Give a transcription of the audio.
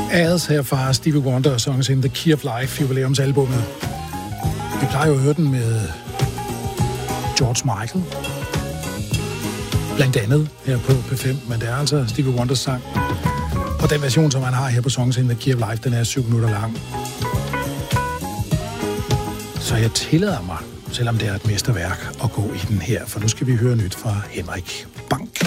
Ads her fra Stevie Wonder og Songs in the Key of Life, jubilæumsalbummet. Vi plejer jo at høre den med George Michael, blandt andet her på P5, men det er altså Stevie Wonders sang. Og den version, som han har her på Songs in the Key of Life, den er 7 minutter lang. Så jeg tillader mig, selvom det er et mesterværk, at gå i den her, for nu skal vi høre nyt fra Henrik Bank.